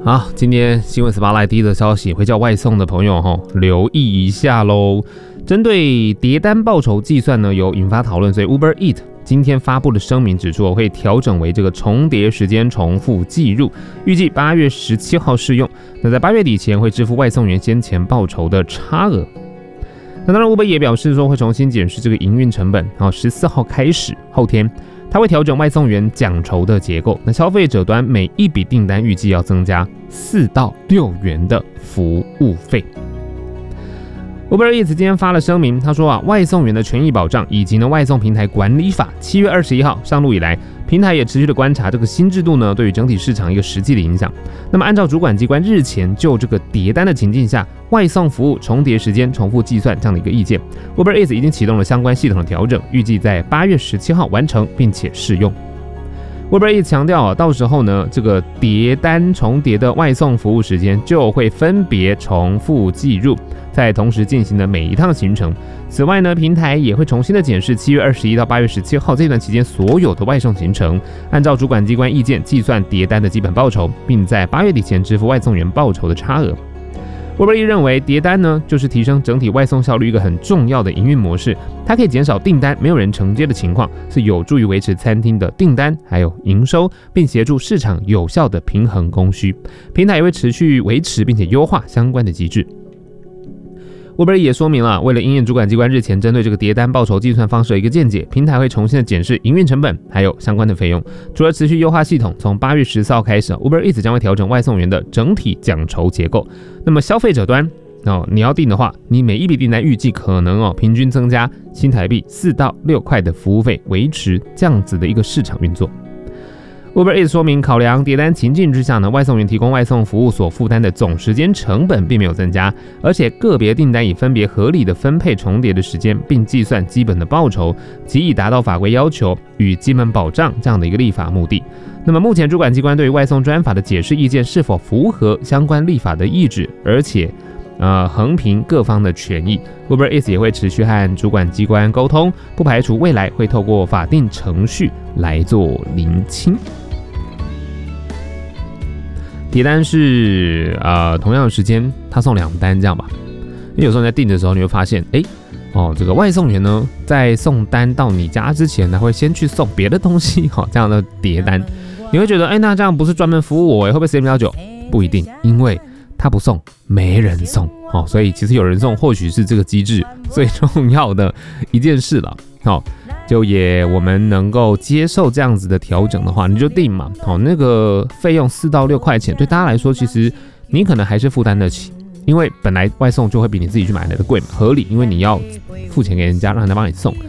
好，今天新闻 Spotlight 第一则消息会叫外送的朋友留意一下咯。针对叠单报酬计算呢，有引发讨论，所以 Uber Eats 今天发布的声明指出，会调整为这个重叠时间重复计入，预计8月17号适用。那在8月底前会支付外送员先前报酬的差额。那当然 Uber 也表示说会重新检视这个营运成本，14号开始，后天它会调整外送员奖酬的结构。那消费者端每一笔订单预计要增加4到6元的服务费。Uber Eats 今天发了声明，他说外送员的权益保障以及外送平台管理法7月21号上路以来，平台也持续的观察这个新制度呢对于整体市场一个实际的影响。那么按照主管机关日前就这个叠单的情境下，外送服务重叠时间重复计算这样的一个意见， Uber Eats 已经启动了相关系统的调整，预计在8月17号完成并且试用。Uber Eats 强调到时候呢，这个叠单重叠的外送服务时间就会分别重复计入，在同时进行的每一趟行程。此外呢，平台也会重新的检视7月21到8月17号这段期间所有的外送行程，按照主管机关意见计算叠单的基本报酬，并在8月底前支付外送员报酬的差额。Uber Eats 认为叠单呢，就是提升整体外送效率一个很重要的营运模式，它可以减少订单没有人承接的情况，是有助于维持餐厅的订单还有营收，并协助市场有效的平衡供需。平台也会持续维持并且优化相关的机制。Uber 也说明了，为了因应主管机关日前针对这个叠单报酬计算方式的一个见解，平台会重新的检视营运成本还有相关的费用。除了持续优化系统，从8月14号开始，Uber Eats 将会调整外送员的整体奖酬结构。那么消费者端你要订的话，你每一笔订单预计可能平均增加新台币4到6块的服务费，维持这样子的一个市场运作。Uber Eats 说明，考量叠单情境之下呢，外送员提供外送服务所负担的总时间成本并没有增加，而且个别订单已分别合理的分配重叠的时间，并计算基本的报酬，即以达到法规要求与基本保障这样的一个立法目的。那么目前主管机关对于外送专法的解释意见是否符合相关立法的意旨，而且衡平各方的权益， Uber Eats 也会持续和主管机关沟通，不排除未来会透过法定程序来做厘清。叠单是同样的时间他送2单这样吧，因为有时候你在订的时候你会发现这个外送员呢在送单到你家之前呢会先去送别的东西这样的叠单，你会觉得那这样不是专门服务我会不会时间比较久？不一定，因为他不送没人送所以其实有人送或许是这个机制最重要的一件事了就也我们能够接受这样子的调整的话，你就定嘛那个费用4到6块钱对大家来说其实你可能还是负担得起，因为本来外送就会比你自己去买来的贵嘛，合理，因为你要付钱给人家让人家帮你送。